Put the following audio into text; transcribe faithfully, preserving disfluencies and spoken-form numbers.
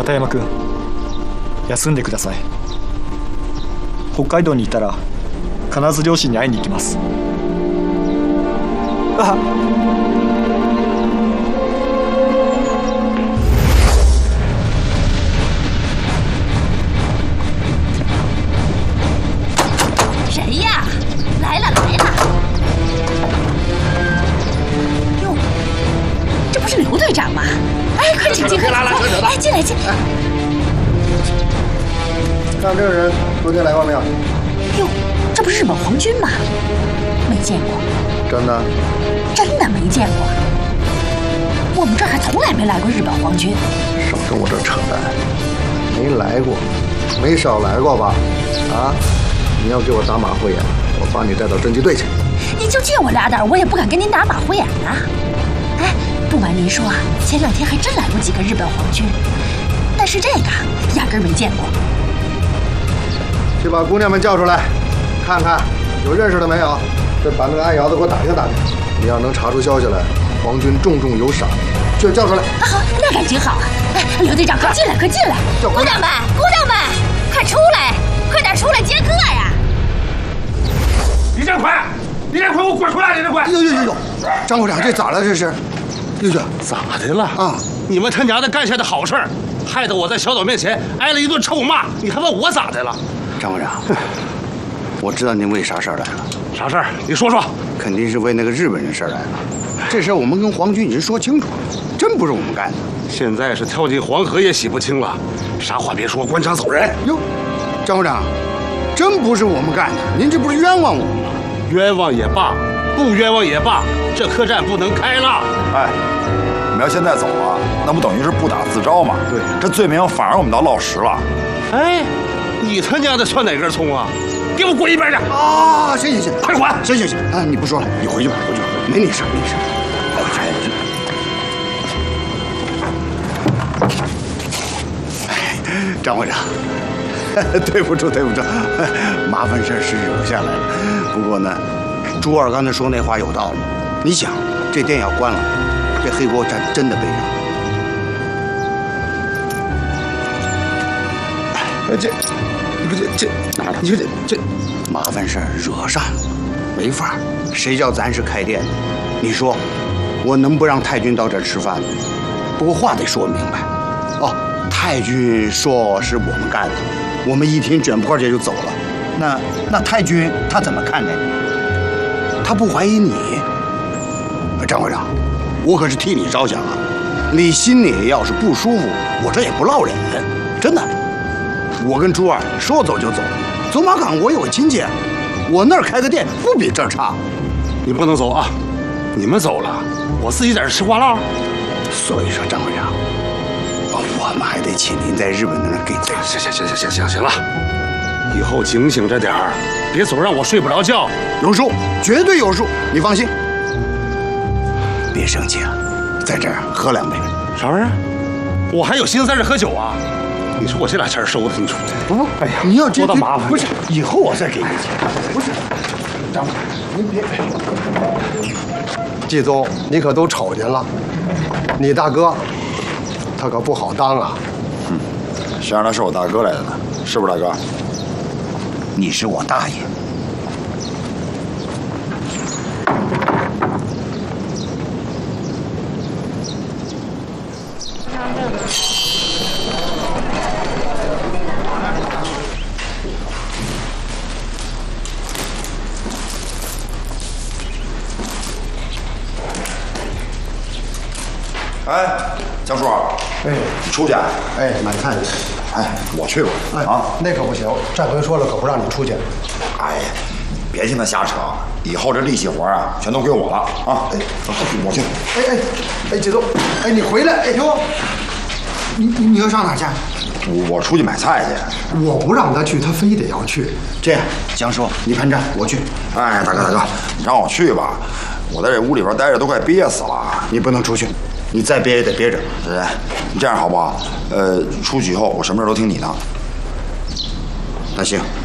片山君、休んでください。北海道にいたら必ず両親に会いに行きます。あ。 谁呀？来了来了！哟，这不是刘队长吗？哎，快请进，快请！哎，进来进来。 看这个人昨天来过没有？ 哟，这不是日本皇军吗？没见过。 真的？ 真的没见过。我们这儿还从来没来过日本皇军。 少跟我这扯淡！没来过，没少来过吧？啊？你要给我打马虎眼，我把你带到侦缉队去。 你就借我俩胆，我也不敢跟您打马虎眼啊！哎，不瞒您说啊，前两天还真来过几个日本皇军，但是这个压根儿没见过。 去把姑娘们叫出来，看看有认识的没有。这把那个暗窑子给我打听打听。你要能查出消息来，皇军重重有赏，就叫出来。 啊好，那感情好啊！哎，刘队长，快进来，快进来！姑娘们，姑娘们，快出来，快点出来接客呀！ 李占奎，李占奎，我滚出来！李占奎！ 呦呦呦呦，张科长，这咋了？这是？呦呦， 咋的了？啊！你们他娘的干下的好事儿，害得我在小岛面前挨了一顿臭骂，你还问我咋的了？ 张科长，我知道您为啥事儿来了。 啥事儿？你说说。 肯定是为那个日本人事儿来了。这事儿我们跟皇军已经说清楚了，真不是我们干的。 现在是跳进黄河也洗不清了，啥话别说，关张走人。 哟，张科长，真不是我们干的，您这不是冤枉我们吗？ 冤枉也罢，不冤枉也罢，这客栈不能开了。 哎，你们要现在走了，那不等于是不打自招吗？ 对， 这罪名反而我们倒落实了。 哎，你他娘的窜哪根葱啊？给我滚一边去！ 啊，行行行， 快滚！ 行行行，啊，你不说了，你回去吧，回去吧，没你事，没你事。哎，张会长，对不住对不住，麻烦事是惹下来了。不过呢，朱二刚才说那话有道理。你想，这店要关了，这黑锅咱真的背上。哎，这。不这这，你说这这麻烦事儿惹上了，没法。谁叫咱是开店的？你说，我能不让太君到这儿吃饭吗？不过话得说明白。哦，太君说是我们干的，我们一听卷破街就走了。那那太君他怎么看待你？他不怀疑你？张会长，我可是替你着想啊！你心里要是不舒服，我这也不落忍，真的。我跟朱二说走就走，走马岗我有个亲戚，我那儿开个店不比这儿差。 你不能走啊！你们走了，我自己在这吃瓜烙。 所以说，张会长，我们还得请您在日本那儿给罪。 行行行行行行行了，以后警醒着点儿，别总让我睡不着觉。 有数，绝对有数，你放心。别生气了，在这儿喝两杯。 啥玩意儿？我还有心思在这喝酒啊？你说我这俩钱收的，你说不不， 哎呀， 你要多大麻烦。 不是，以后我再给你钱。不是，张总，您别。 季总，你可都瞅见了，你大哥，他可不好当啊。 嗯，谁让他是我大哥来的呢？是不是大哥？ 你是我大爷。 哎，江叔， 哎， 你出去？ 哎，买菜去。 哎，我去吧。 哎啊， 那可不行，战回说了，可不让你出去。 哎呀，别听他瞎扯，以后这力气活啊，全都归我了啊！哎，我去。 哎哎哎，季总，哎，你回来，哎呦，你你你要上哪去？ 我我出去买菜去。 我不让他去，他非得要去。 这样，江叔，你盘缠，我去。 哎，大哥大哥，你让我去吧，我在这屋里边待着都快憋死了。 你不能出去。你再憋也得憋着， 对不对？你这样好不好？呃，出去以后我什么事都听你的。 那行，